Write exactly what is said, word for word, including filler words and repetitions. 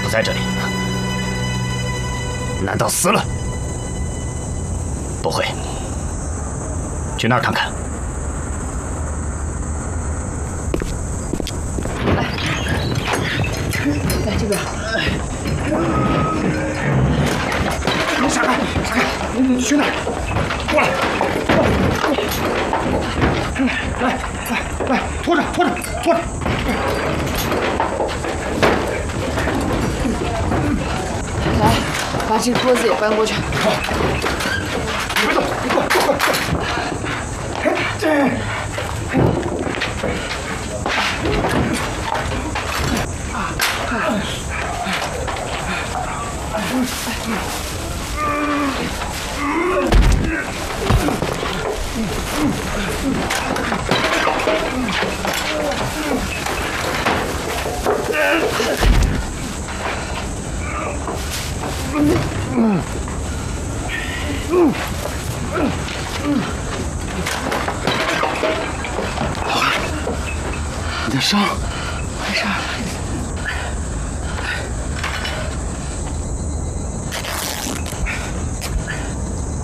在这里？难道死了？不会，去那儿看看。 来，来这边。 你闪开，闪开！你你去哪儿？过来！来来来，拖着拖着拖着！ 来，把这个桌子也搬过去。 好，你别动，你过过过。这。你的伤， 没事，